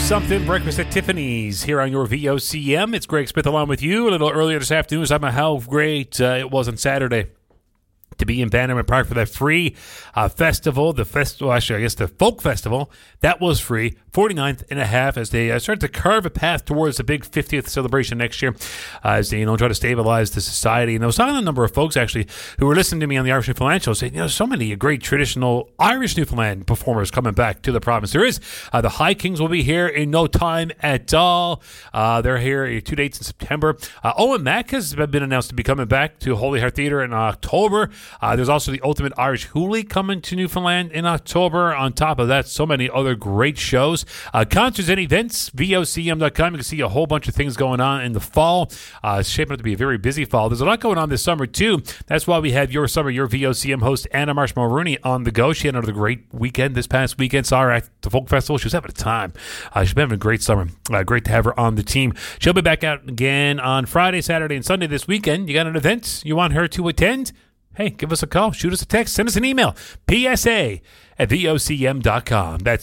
Something. Breakfast at Tiffany's here on your VOCM. It's Greg Smith along with you. A little earlier this afternoon, talking about how great it was on Saturday to be in Bannerman Park for that free festival. The folk festival, that was free. 49th and a half as they start to carve a path towards the big 50th celebration next year as they try to stabilize the society. And I was talking to a number of folks actually who were listening to me on the Irish Newfoundland show saying, so many great traditional Irish Newfoundland performers coming back to the province. There is the High Kings will be here in no time at all. They're here 2 dates in September. Owen Mack has been announced to be coming back to Holy Heart Theatre in October. There's also the Ultimate Irish Hoolie coming to Newfoundland in October. On top of that, so many other great shows. Concerts and events, VOCM.com. You can see a whole bunch of things going on in the fall. It's shaping up to be a very busy fall. There's a lot going on this summer, too. That's why we have your VOCM host, Anna Marsh Mulrooney, on the go. She had another great weekend this past weekend. Saw her at the Folk Festival. She was having a time. She's been having a great summer. Great to have her on the team. She'll be back out again on Friday, Saturday, and Sunday this weekend. You got an event you want her to attend? Hey, give us a call, shoot us a text, send us an email. PSA@VOCM.com. That's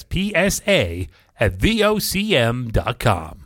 PSA@VOCM.com.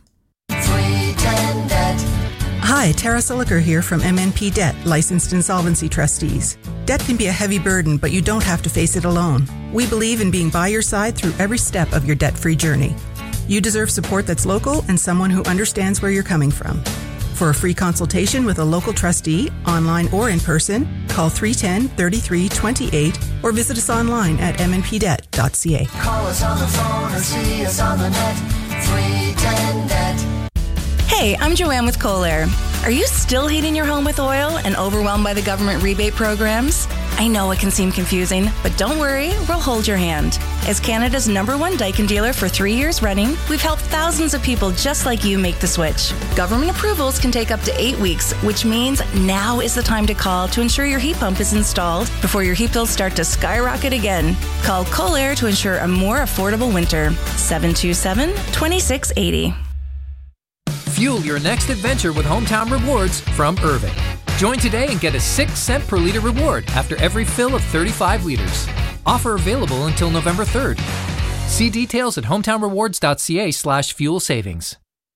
Hi, Tara Siliker here from MNP Debt, Licensed Insolvency Trustees. Debt can be a heavy burden, but you don't have to face it alone. We believe in being by your side through every step of your debt-free journey. You deserve support that's local and someone who understands where you're coming from. For a free consultation with a local trustee, online or in person, call 310-3328 or visit us online at mnpdebt.ca. Call us on the phone or see us on the net, 310-NET. Hey, I'm Joanne with Kohler. Are you still heating your home with oil and overwhelmed by the government rebate programs? I know it can seem confusing, but don't worry, we'll hold your hand. As Canada's #1 Daikin dealer for 3 years running, we've helped thousands of people just like you make the switch. Government approvals can take up to 8 weeks, which means now is the time to call to ensure your heat pump is installed before your heat bills start to skyrocket again. Call Kohler to ensure a more affordable winter. 727-2680. Fuel your next adventure with Hometown Rewards from Irving. Join today and get a 6-cent per liter reward after every fill of 35 liters. Offer available until November 3rd. See details at hometownrewards.ca/fuel savings.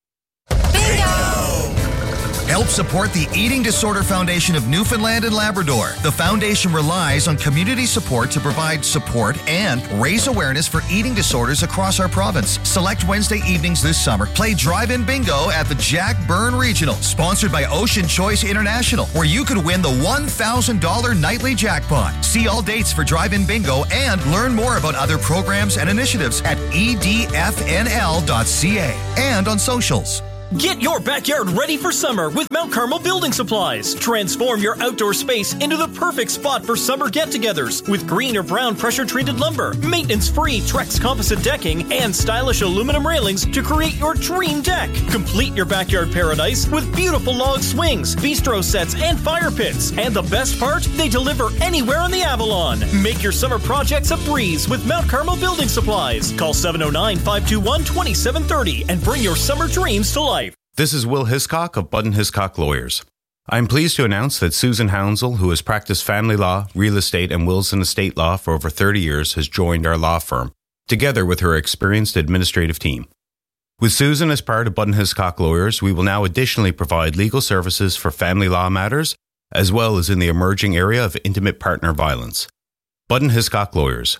Help support the Eating Disorder Foundation of Newfoundland and Labrador. The foundation relies on community support to provide support and raise awareness for eating disorders across our province. Select Wednesday evenings this summer. Play drive-in bingo at the Jack Byrne Regional, sponsored by Ocean Choice International, where you could win the $1,000 nightly jackpot. See all dates for drive-in bingo and learn more about other programs and initiatives at edfnl.ca and on socials. Get your backyard ready for summer with Mount Carmel Building Supplies. Transform your outdoor space into the perfect spot for summer get-togethers with green or brown pressure-treated lumber, maintenance-free Trex composite decking, and stylish aluminum railings to create your dream deck. Complete your backyard paradise with beautiful log swings, bistro sets, and fire pits. And the best part? They deliver anywhere on the Avalon. Make your summer projects a breeze with Mount Carmel Building Supplies. Call 709-521-2730 and bring your summer dreams to life. This is Will Hiscock of Budden Hiscock Lawyers. I am pleased to announce that Susan Hounsell, who has practiced family law, real estate, and wills and estate law for over 30 years, has joined our law firm, together with her experienced administrative team. With Susan as part of Budden Hiscock Lawyers, we will now additionally provide legal services for family law matters, as well as in the emerging area of intimate partner violence. Budden Hiscock Lawyers,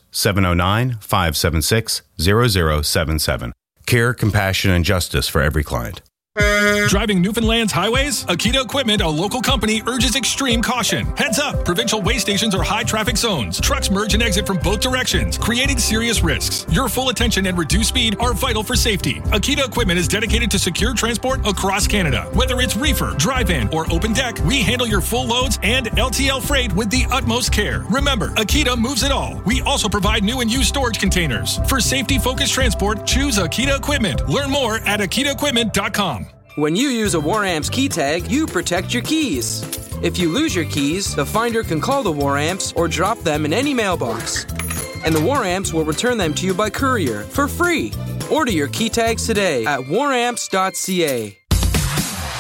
709-576-0077. Care, compassion, and justice for every client. Driving Newfoundland's highways? Akita Equipment, a local company, urges extreme caution. Heads up! Provincial way stations are high traffic zones. Trucks merge and exit from both directions, creating serious risks. Your full attention and reduced speed are vital for safety. Akita Equipment is dedicated to secure transport across Canada. Whether it's reefer, drive-in, or open deck, we handle your full loads and LTL freight with the utmost care. Remember, Akita moves it all. We also provide new and used storage containers. For safety-focused transport, choose Akita Equipment. Learn more at akitaequipment.com. When you use a Waramps key tag, you protect your keys. If you lose your keys, the finder can call the Waramps or drop them in any mailbox. And the Waramps will return them to you by courier for free. Order your key tags today at waramps.ca.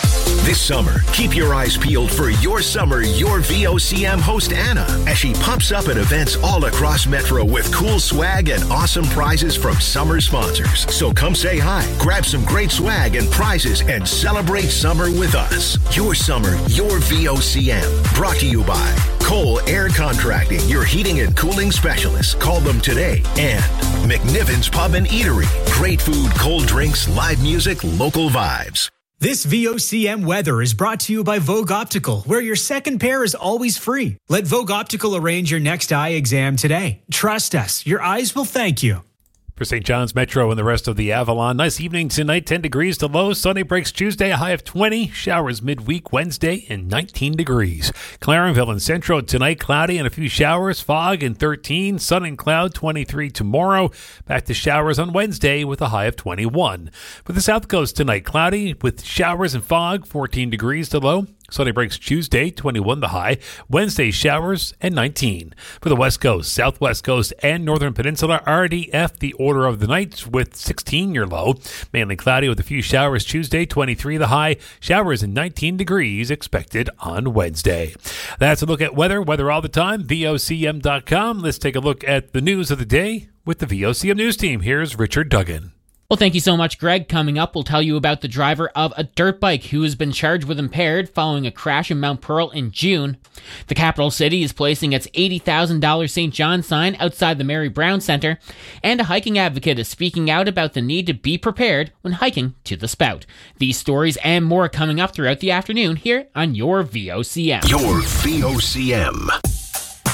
This summer, keep your eyes peeled for Your Summer, Your VOCM host Anna as she pops up at events all across Metro with cool swag and awesome prizes from summer sponsors. So come say hi, grab some great swag and prizes, and celebrate summer with us. Your Summer, Your VOCM. Brought to you by Cole Air Contracting, your heating and cooling specialist. Call them today. And McNiven's Pub and Eatery. Great food, cold drinks, live music, local vibes. This VOCM weather is brought to you by Vogue Optical, where your second pair is always free. Let Vogue Optical arrange your next eye exam today. Trust us, your eyes will thank you. For St. John's Metro and the rest of the Avalon, nice evening tonight, 10 degrees to low. Sunday breaks Tuesday, a high of 20. Showers midweek Wednesday and 19 degrees. Clarenville and Centro tonight, cloudy and a few showers. Fog and 13. Sun and cloud, 23 tomorrow. Back to showers on Wednesday with a high of 21. For the South Coast tonight, cloudy with showers and fog, 14 degrees to low. Sunday breaks Tuesday, 21 the high. Wednesday, showers and 19. For the West Coast, Southwest Coast, and Northern Peninsula, RDF, the order of the night with 16 your low. Mainly cloudy with a few showers Tuesday, 23 the high. Showers and 19 degrees expected on Wednesday. That's a look at weather all the time, VOCM.com. Let's take a look at the news of the day with the VOCM News Team. Here's Richard Duggan. Well, thank you so much, Greg. Coming up, we'll tell you about the driver of a dirt bike who has been charged with impaired following a crash in Mount Pearl in June. The capital city is placing its $80,000 St. John sign outside the Mary Brown Center, and a hiking advocate is speaking out about the need to be prepared when hiking to the Spout. These stories and more coming up throughout the afternoon here on Your VOCM. Your VOCM.